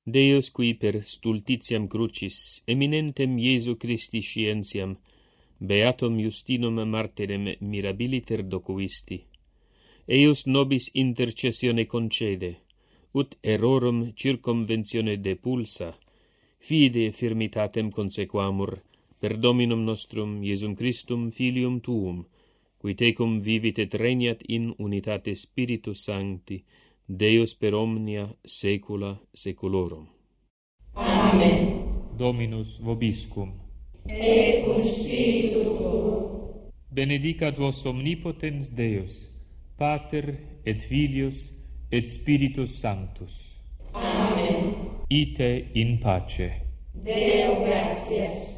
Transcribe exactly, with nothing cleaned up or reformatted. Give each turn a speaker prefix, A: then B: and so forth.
A: Deus qui per stultitiam crucis, eminentem Iesu Christi scientiam, beatum Justinum martyrem mirabiliter docuisti, eius nobis intercessione concede, ut errorum circumventione depulsa, fide firmitatem consequamur, per Dominum nostrum Iesum Christum Filium Tuum, qui tecum vivit et regnat in unitate Spiritus Sancti, Deus per omnia saecula saeculorum.
B: Amen.
C: Dominus vobiscum.
B: Et cum spiritu tuo.
C: Benedicat vos omnipotens Deus, Pater et Filius et Spiritus Sanctus.
B: Amen.
C: Ite in pace.
B: Deo gratias.